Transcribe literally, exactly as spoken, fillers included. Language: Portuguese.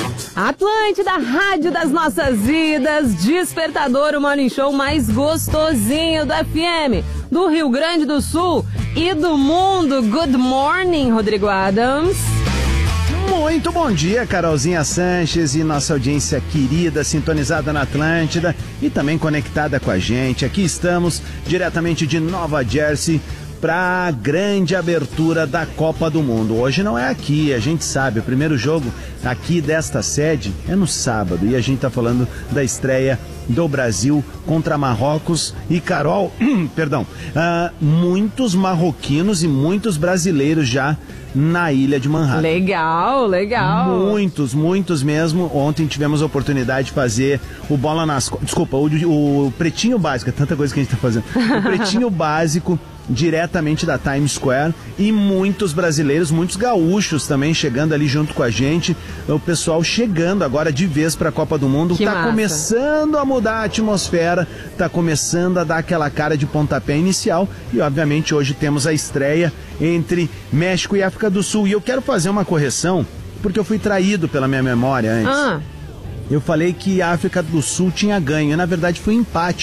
Atlântida, rádio das nossas vidas, despertador, o morning show mais gostosinho do F M, do Rio Grande do Sul e do mundo. Good morning, Rodrigo Adams. Muito bom dia, Carolzinha Sanches e nossa audiência querida, sintonizada na Atlântida e também conectada com a gente. Aqui estamos, diretamente de Nova Jersey, para a grande abertura da Copa do Mundo. Hoje não é aqui, a gente sabe, o primeiro jogo aqui desta sede é no sábado e a gente está falando da estreia do Brasil contra Marrocos. E Carol, perdão, uh, muitos marroquinos e muitos brasileiros já na ilha de Manhattan. Legal, legal. Muitos, muitos mesmo. Ontem tivemos a oportunidade de fazer o Bola nas Costas, desculpa, o, o Pretinho Básico, é tanta coisa que a gente está fazendo. O Pretinho Básico, diretamente da Times Square, e muitos brasileiros, muitos gaúchos também chegando ali junto com a gente. O pessoal chegando agora de vez para a Copa do Mundo. Que tá massa. Começando a mudar a atmosfera, tá começando a dar aquela cara de pontapé inicial e obviamente hoje temos a estreia entre México e África do Sul. E eu quero fazer uma correção, porque eu fui traído pela minha memória antes. Ah. Eu falei que a África do Sul tinha ganho, na verdade foi empate.